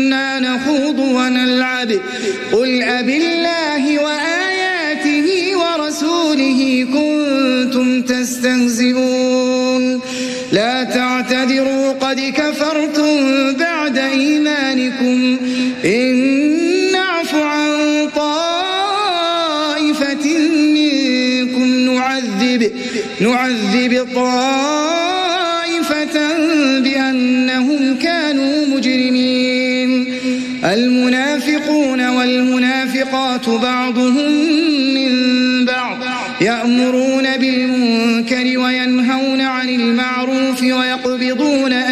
نخوض ونلعب قل أبالله وآياته ورسوله كنتم تستهزئون لا تعتذروا قد كفرتم بعد إيمانكم إن نعف عن طائفة منكم نعذب طائفة بأنهم كانوا مجرمين المنافقون والمنافقات بعضهم من بعض يأمرون بالمنكر وينهون عن المعروف ويقبضون